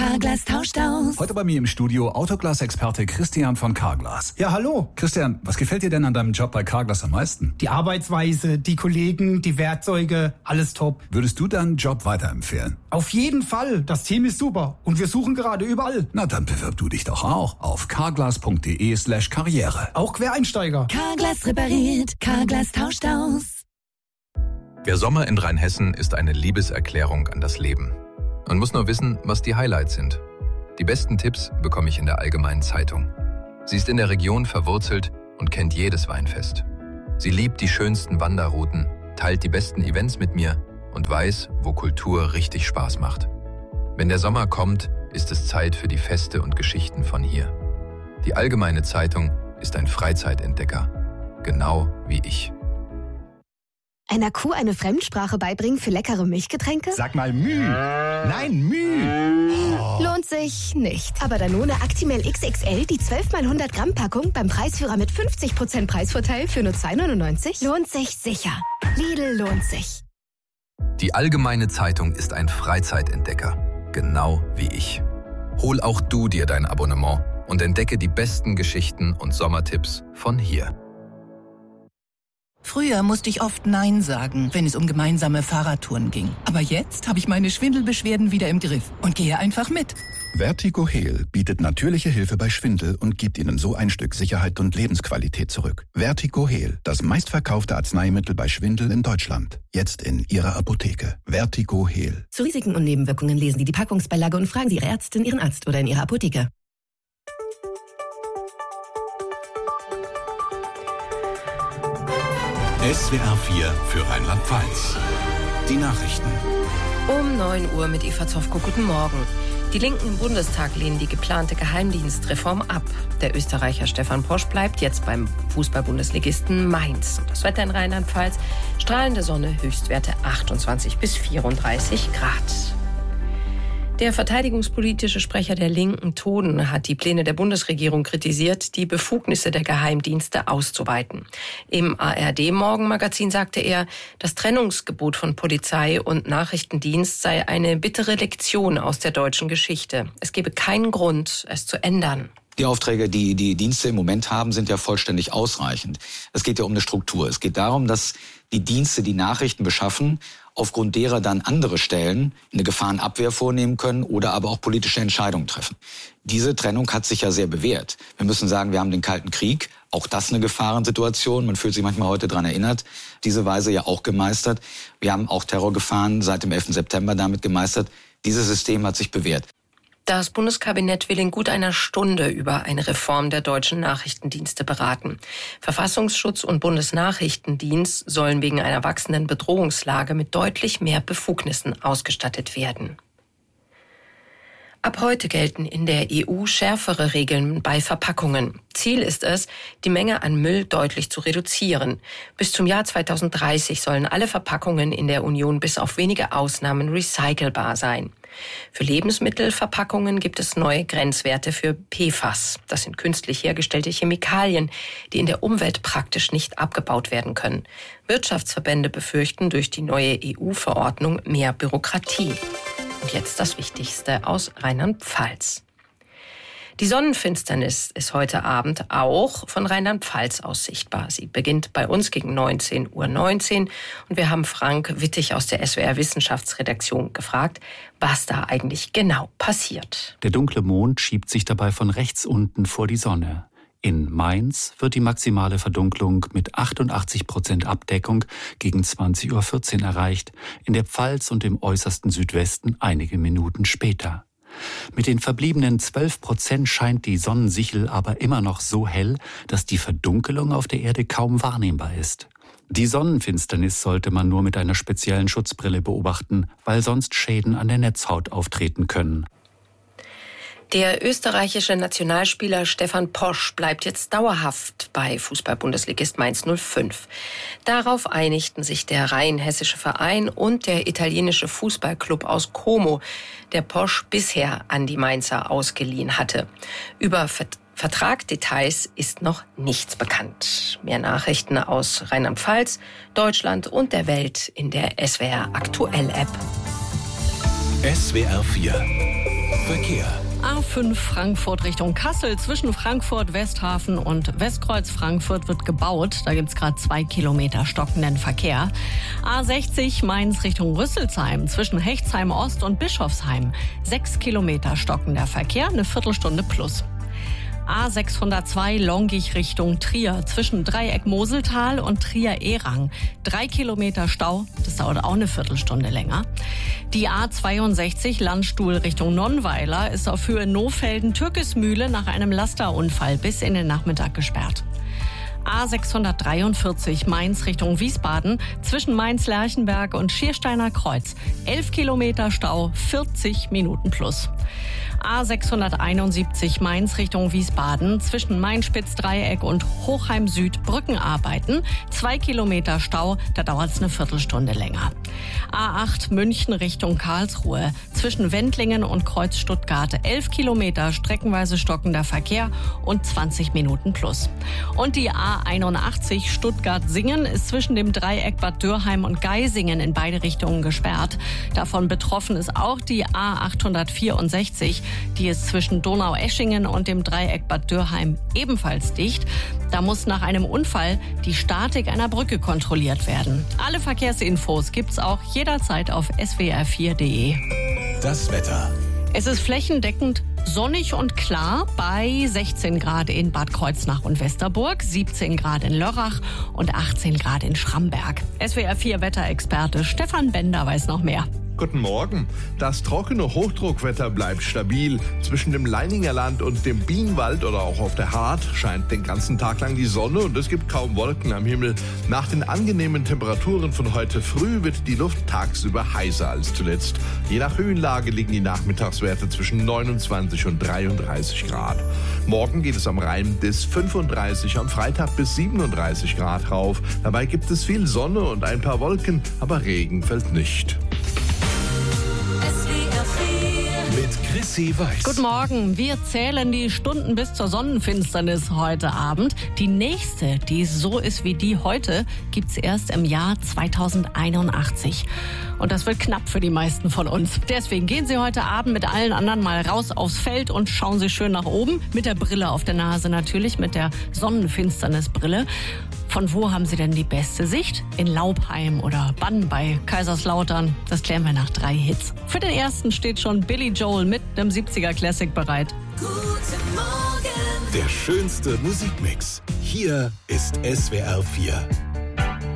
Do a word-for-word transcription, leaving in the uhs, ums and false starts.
Carglass tauscht aus. Heute bei mir im Studio Autoglas-Experte Christian von Carglass. Ja, hallo. Christian, was gefällt dir denn an deinem Job bei Carglass am meisten? Die Arbeitsweise, die Kollegen, die Werkzeuge, alles top. Würdest du deinen Job weiterempfehlen? Auf jeden Fall. Das Team ist super. Und wir suchen gerade überall. Na, dann bewirb du dich doch auch auf carglass.de slash karriere. Auch Quereinsteiger. Carglass repariert. Carglass tauscht aus. Der Sommer in Rheinhessen ist eine Liebeserklärung an das Leben. Man muss nur wissen, was die Highlights sind. Die besten Tipps bekomme ich in der Allgemeinen Zeitung. Sie ist in der Region verwurzelt und kennt jedes Weinfest. Sie liebt die schönsten Wanderrouten, teilt die besten Events mit mir und weiß, wo Kultur richtig Spaß macht. Wenn der Sommer kommt, ist es Zeit für die Feste und Geschichten von hier. Die Allgemeine Zeitung ist ein Freizeitentdecker, genau wie ich. Einer Kuh eine Fremdsprache beibringen für leckere Milchgetränke? Sag mal Müh. Nein, Müh. Oh. Lohnt sich nicht. Aber Danone Actimel X X L, die zwölf mal hundert Gramm Packung beim Preisführer mit fünfzig Prozent Preisvorteil für nur zwei neunundneunzig, lohnt sich sicher. Lidl lohnt sich. Die Allgemeine Zeitung ist ein Freizeitentdecker, genau wie ich. Hol auch du dir dein Abonnement und entdecke die besten Geschichten und Sommertipps von hier. Früher musste ich oft Nein sagen, wenn es um gemeinsame Fahrradtouren ging. Aber jetzt habe ich meine Schwindelbeschwerden wieder im Griff und gehe einfach mit. Vertigo Heal bietet natürliche Hilfe bei Schwindel und gibt Ihnen so ein Stück Sicherheit und Lebensqualität zurück. Vertigo Heal, das meistverkaufte Arzneimittel bei Schwindel in Deutschland. Jetzt in Ihrer Apotheke. Vertigo Heal. Zu Risiken und Nebenwirkungen lesen Sie die Packungsbeilage und fragen Sie Ihre Ärztin, Ihren Arzt oder in Ihrer Apotheke. S W R vier für Rheinland-Pfalz. Die Nachrichten. Um neun Uhr mit Eva Zofko. Guten Morgen. Die Linken im Bundestag lehnen die geplante Geheimdienstreform ab. Der Österreicher Stefan Posch bleibt jetzt beim Fußball-Bundesligisten Mainz. Und das Wetter in Rheinland-Pfalz: strahlende Sonne, Höchstwerte achtundzwanzig bis vierunddreißig Grad. Der verteidigungspolitische Sprecher der Linken, Toden, hat die Pläne der Bundesregierung kritisiert, die Befugnisse der Geheimdienste auszuweiten. Im A R D-Morgenmagazin sagte er, das Trennungsgebot von Polizei und Nachrichtendienst sei eine bittere Lektion aus der deutschen Geschichte. Es gebe keinen Grund, es zu ändern. Die Aufträge, die die Dienste im Moment haben, sind ja vollständig ausreichend. Es geht ja um eine Struktur. Es geht darum, dass die Dienste, die Nachrichten beschaffen, aufgrund derer dann andere Stellen eine Gefahrenabwehr vornehmen können oder aber auch politische Entscheidungen treffen. Diese Trennung hat sich ja sehr bewährt. Wir müssen sagen, wir haben den Kalten Krieg, auch das eine Gefahrensituation. Man fühlt sich manchmal heute daran erinnert, diese Weise ja auch gemeistert. Wir haben auch Terrorgefahren seit dem elften September damit gemeistert. Dieses System hat sich bewährt. Das Bundeskabinett will in gut einer Stunde über eine Reform der deutschen Nachrichtendienste beraten. Verfassungsschutz und Bundesnachrichtendienst sollen wegen einer wachsenden Bedrohungslage mit deutlich mehr Befugnissen ausgestattet werden. Ab heute gelten in der E U schärfere Regeln bei Verpackungen. Ziel ist es, die Menge an Müll deutlich zu reduzieren. Bis zum Jahr zweitausenddreißig sollen alle Verpackungen in der Union bis auf wenige Ausnahmen recycelbar sein. Für Lebensmittelverpackungen gibt es neue Grenzwerte für P F A S. Das sind künstlich hergestellte Chemikalien, die in der Umwelt praktisch nicht abgebaut werden können. Wirtschaftsverbände befürchten durch die neue E U-Verordnung mehr Bürokratie. Und jetzt das Wichtigste aus Rheinland-Pfalz. Die Sonnenfinsternis ist heute Abend auch von Rheinland-Pfalz aus sichtbar. Sie beginnt bei uns gegen neunzehn Uhr neunzehn und wir haben Frank Wittig aus der S W R Wissenschaftsredaktion gefragt, was da eigentlich genau passiert. Der dunkle Mond schiebt sich dabei von rechts unten vor die Sonne. In Mainz wird die maximale Verdunklung mit achtundachtzig Prozent Abdeckung gegen zwanzig Uhr vierzehn erreicht, in der Pfalz und im äußersten Südwesten einige Minuten später. Mit den verbliebenen zwölf Prozent scheint die Sonnensichel aber immer noch so hell, dass die Verdunkelung auf der Erde kaum wahrnehmbar ist. Die Sonnenfinsternis sollte man nur mit einer speziellen Schutzbrille beobachten, weil sonst Schäden an der Netzhaut auftreten können. Der österreichische Nationalspieler Stefan Posch bleibt jetzt dauerhaft bei Fußball-Bundesligist Mainz null fünf. Darauf einigten sich der rheinhessische Verein und der italienische Fußballclub aus Como, der Posch bisher an die Mainzer ausgeliehen hatte. Über Vert- Vertragdetails ist noch nichts bekannt. Mehr Nachrichten aus Rheinland-Pfalz, Deutschland und der Welt in der S W R Aktuell App. S W R vier Verkehr. A fünf Frankfurt Richtung Kassel. Zwischen Frankfurt, Westhafen und Westkreuz Frankfurt wird gebaut. Da gibt es gerade zwei Kilometer stockenden Verkehr. A sechzig Mainz Richtung Rüsselsheim. Zwischen Hechtsheim Ost und Bischofsheim. Sechs Kilometer stockender Verkehr, eine Viertelstunde plus. A sechshundertzwei Longich Richtung Trier. Zwischen Dreieck Moseltal und Trier-Erang. Drei Kilometer Stau, das dauert auch eine Viertelstunde länger. Die A zweiundsechzig Landstuhl Richtung Nonnweiler ist auf Höhe Nohfelden-Türkismühle nach einem Lasterunfall bis in den Nachmittag gesperrt. A sechshundertdreiundvierzig Mainz Richtung Wiesbaden. Zwischen Mainz-Lerchenberg und Schiersteiner Kreuz. elf Kilometer Stau, vierzig Minuten plus. A sechshunderteinundsiebzig Mainz Richtung Wiesbaden. Zwischen Main-Spitz-Dreieck und Hochheim Süd Brückenarbeiten. Zwei Kilometer Stau, da dauert es eine Viertelstunde länger. A acht München Richtung Karlsruhe. Zwischen Wendlingen und Kreuz Stuttgart. elf Kilometer streckenweise stockender Verkehr und zwanzig Minuten plus. Und die A einundachtzig Stuttgart-Singen ist zwischen dem Dreieck Bad Dürrheim und Geisingen in beide Richtungen gesperrt. Davon betroffen ist auch die A achthundertvierundsechzig. Die ist zwischen Donaueschingen und dem Dreieck Bad Dürrheim ebenfalls dicht. Da muss nach einem Unfall die Statik einer Brücke kontrolliert werden. Alle Verkehrsinfos gibt's auch jederzeit auf s w r vier punkt d e. Das Wetter. Es ist flächendeckend sonnig und klar bei sechzehn Grad in Bad Kreuznach und Westerburg, siebzehn Grad in Lörrach und achtzehn Grad in Schramberg. S W R vier Wetterexperte Stefan Bender weiß noch mehr. Guten Morgen. Das trockene Hochdruckwetter bleibt stabil. Zwischen dem Leininger Land und dem Bienenwald oder auch auf der Hart scheint den ganzen Tag lang die Sonne und es gibt kaum Wolken am Himmel. Nach den angenehmen Temperaturen von heute früh wird die Luft tagsüber heißer als zuletzt. Je nach Höhenlage liegen die Nachmittagswerte zwischen neunundzwanzig und dreiunddreißig Grad. Morgen geht es am Rhein bis fünfunddreißig, am Freitag bis siebenunddreißig Grad rauf. Dabei gibt es viel Sonne und ein paar Wolken, aber Regen fällt nicht. Mit Chrissy Weiß. Guten Morgen. Wir zählen die Stunden bis zur Sonnenfinsternis heute Abend. Die nächste, die so ist wie die heute, gibt's erst im Jahr zweitausendeinundachtzig. Und das wird knapp für die meisten von uns. Deswegen gehen Sie heute Abend mit allen anderen mal raus aufs Feld und schauen Sie schön nach oben. Mit der Brille auf der Nase natürlich, mit der Sonnenfinsternisbrille. Von wo haben Sie denn die beste Sicht? In Laubheim oder Bann bei Kaiserslautern? Das klären wir nach drei Hits. Für den ersten steht schon Billy Joel mit einem siebziger Classic bereit. Guten Morgen. Der schönste Musikmix. Hier ist S W R vier.